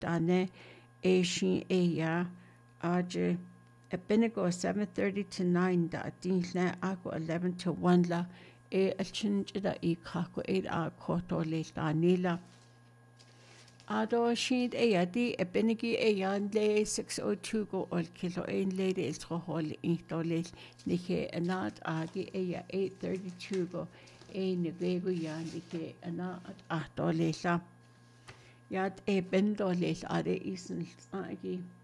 Dane Asian Aya Aje Abinigo 7:30 to 9 da Dinle Ako 11 to 1 la Alchinjida Kako 8 Koto Le Danila Ado Shid Ayadi Abinigi Ayan Le 602 go all kilo ein lady is hol intole Nike Anat Agi Aya 8:32 go ein Vego Yan Nike Anat Atolela Yat Bendolel Ade Isen Agi